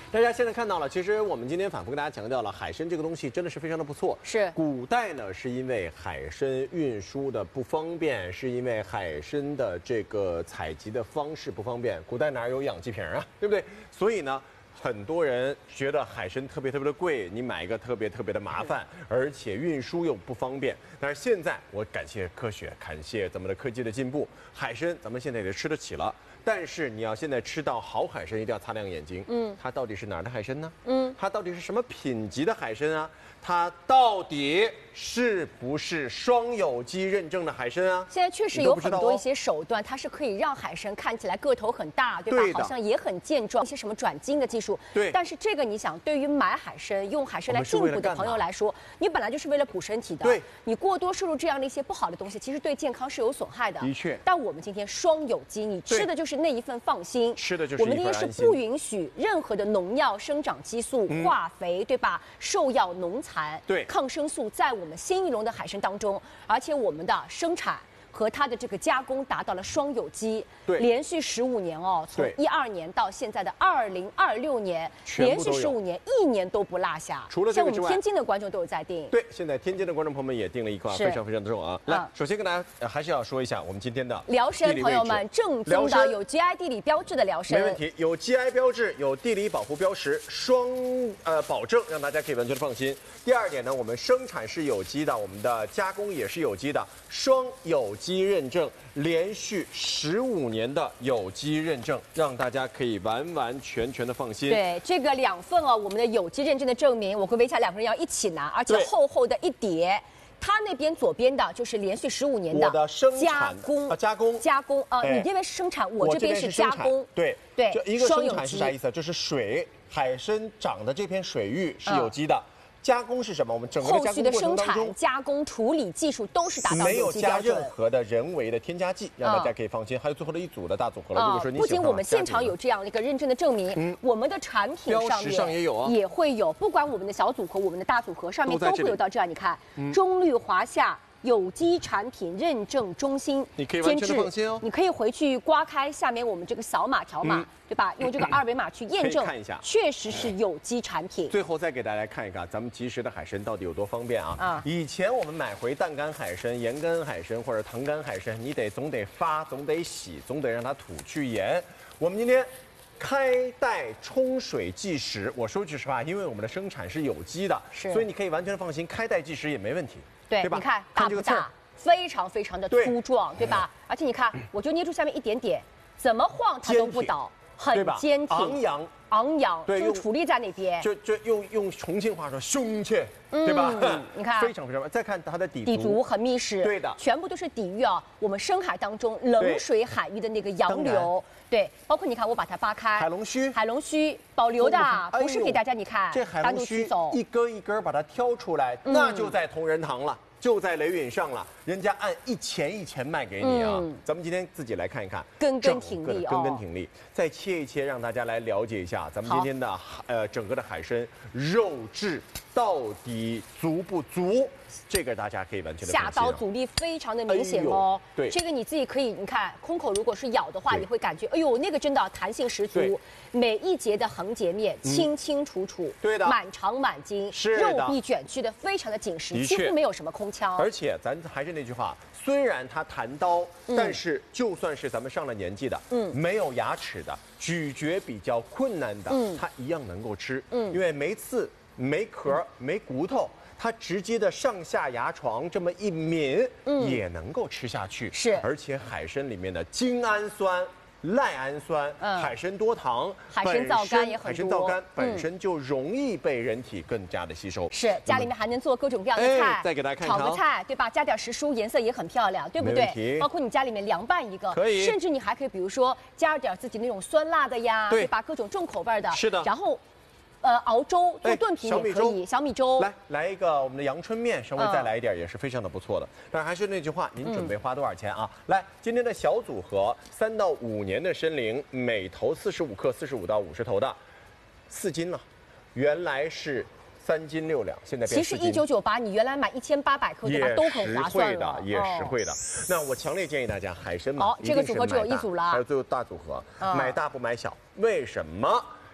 大家现在看到了，其实我们今天反复跟大家强调了，海参这个东西真的是非常的不错。 是古代呢，是因为海参运输的不方便，是因为海参的这个采集的方式不方便。古代哪有养鸡瓶啊，对不对？所以呢，很多人觉得海参特别的贵，你买一个特别的麻烦，而且运输又不方便。但是现在我感谢科学，感谢咱们的科技的进步，海参咱们现在也吃得起了。但是你要现在吃到好海参，一定要擦亮眼睛。它到底是哪儿的海参呢？它到底是什么品级的海参啊？它到底是不是双有机认证的海参啊？ 现在确实有很多一些手段，它是可以让海参看起来个头很大，对吧？好像也很健壮，一些什么转基因的技术。 对。 但是这个你想，对于买海参、用海参来进补的朋友来说，你本来就是为了补身体的。 对。 你过多摄入这样的一些不好的东西，其实对健康是有损害的。 的确。 但我们今天双有机，你吃的就是那一份放心， 吃的就是一份安心。 我们今天是不允许任何的农药、生长激素、化肥，对吧？兽药、农残、 对抗生素在我们新一龙的海参当中，而且我们的生产和它的这个加工达到了双有机， 对， 连续15年哦，从12年到现在的2026年，连续15年，1年都不落下。 除了这个之外， 像我们天津的观众都有在订。 对，现在天津的观众朋友们也订了一个，非常的重啊。来，首先跟大家还是要说一下我们今天的辽参朋友们，正宗的有 GI 地理标志的辽参， 没问题，有 GI 标志，有地理保护标识，双保证，让大家可以完全的放心。第二点呢，我们生产是有机的，我们的加工也是有机的，双有机认证，连续15年的有机认证，让大家可以完全的放心。 对，这个2份哦，我们的有机认证的证明，我跟维嘉2个人要一起拿，而且厚厚的一叠。他那边左边的就是连续15年的加工，加工你这边是生产，我这边是加工。 对，就一个生产是啥意思？就是水海参长的这片水域是有机的。加工是什么？我们整个的加工过程当中， 后续的生产、加工、处理技术都是达到有机标准， 没有加任何的人为的添加剂，让大家可以放心。还有最后的一组的大组合了。如果说你不仅我们现场有这样的一个认证的证明，我们的产品上面也有啊， 也会有。不管我们的小组合、我们的大组合上面都会有到这样。你看，中绿华夏有机产品认证中心， 你可以完全的放心哦。 你可以回去刮开下面我们这个小码条码。对吧？用这个2维码去验证， 看一下， 确实是有机产品。 最后再给大家看一看咱们即食的海参到底有多方便啊！以前我们买回淡干海参、盐干海参或者糖干海参，你总得发，总得洗，总得让它吐去盐。我们今天开袋冲水即食，我说句实话，因为我们的生产是有机的，所以你可以完全放心，开袋即食也没问题， 对吧？你看大不大？非常的粗壮，对吧？而且你看，我就捏住下面一点点，怎么晃它都不倒。很坚挺，昂扬， 对， 就矗立在那边， 就用重庆话说胸切，对吧？ 你看， 非常。再看它的底足很密实， 对的， 全部都是抵御我们深海当中冷水海域的那个洋流，对，包括你看我把它扒开，海龙须保留的，不是给大家你看这海龙须一根一根把它挑出来，那就在同仁堂了。就在雷允上了，人家按一钱卖给你啊！咱们今天自己来看一看， 根根挺立， 根根挺立。再切一切，让大家来了解一下咱们今天的整个的海参肉质到底足不足？这个大家可以完全的下刀阻力非常的明显哦。 对， 这个你自己可以，你看空口如果是咬的话，你会感觉，哎呦，那个真的弹性十足，每一节的横截面清楚， 对的， 满长满筋，肉壁卷曲的非常的紧实，几乎没有什么空腔。 而且咱还是那句话，虽然它弹刀，但是就算是咱们上了年纪的，没有牙齿的，咀嚼比较困难的，它一样能够吃，因为没刺、没壳、没骨头。它直接的上下牙床这么一抿，也能够吃下去。 是， 而且海参里面的精氨酸、赖氨酸、海参多糖、 海参皂苷也很多。 海参皂苷本身就容易被人体更加的吸收。 是，家里面还能做各种各样的菜， 再给大家看炒个菜，对吧？加点时蔬，颜色也很漂亮，对不对？包括你家里面凉拌一个， 可以。 甚至你还可以，比如说加点自己那种酸辣的呀，对吧？各种重口味的。 是的。 然后。熬粥做炖品也可以，小米粥。 来一个我们的阳春面，稍微再来一点也是非常的不错的。但还是那句话，您准备花多少钱啊？来，今天的小组合，3到5年的参鲢，每头45克，45到50头的，4斤了，原来是3斤6两，现在变4斤。 其实1998，你原来买1800克对吧，都很划算了， 也实惠的。那我强烈建议大家，海参嘛， 好，这个组合只有一组了， 还有最后大组合，买大不买小，为什么？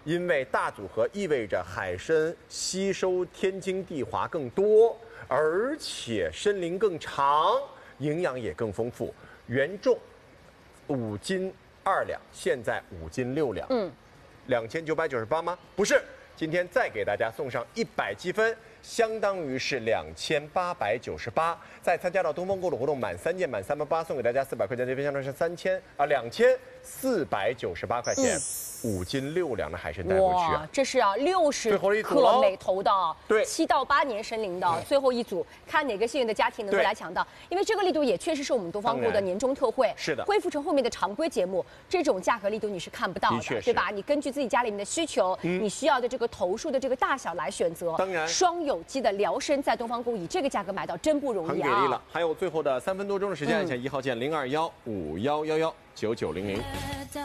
因为大组合意味着海参吸收天经地华更多，而且参龄更长，营养也更丰富。原重5斤2两，现在5斤6两。2998吗？不是，今天再给大家送上100积分，相当于是2898。再参加到东方购物活动，满3件满388，送给大家400块钱积分，相当于是2498块钱。5斤6两的海参带回去啊！ 这是60克每头的，对，7到8年生龄的最后一组，看哪个幸运的家庭能够来抢到。因为这个力度也确实是我们东方购的年终特惠， 是的， 恢复成后面的常规节目，这种价格力度你是看不到的，对吧？你根据自己家里面的需求，你需要的这个头数的这个大小来选择。 当然， 双有机的辽参在东方购以这个价格买到真不容易啊！ 很给力了。还有最后的3分多钟的时间，按下1号键0215119900。